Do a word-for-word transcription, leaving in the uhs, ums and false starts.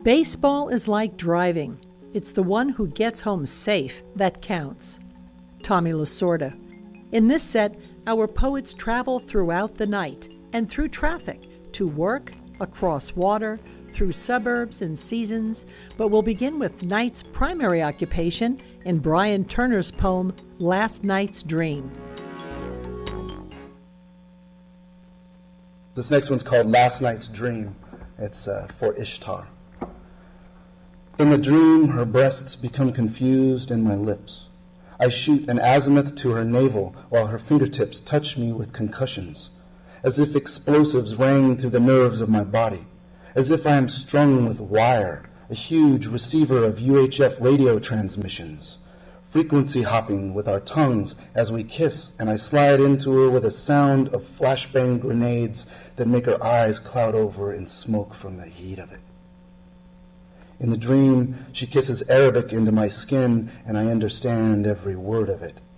Baseball is like driving. It's the one who gets home safe that counts. Tommy Lasorda. In this set, our poets travel throughout the night and through traffic to work, across water, through suburbs and seasons, but we'll begin with night's primary occupation in Brian Turner's poem, Last Night's Dream. This next one's called Last Night's Dream. It's uh, for Ishtar. In the dream, her breasts become confused in my lips. I shoot an azimuth to her navel while her fingertips touch me with concussions, as if explosives rang through the nerves of my body, as if I am strung with wire, a huge receiver of U H F radio transmissions, frequency hopping with our tongues as we kiss, and I slide into her with a sound of flashbang grenades that make her eyes cloud over in smoke from the heat of it. In the dream, she kisses Arabic into my skin, and I understand every word of it.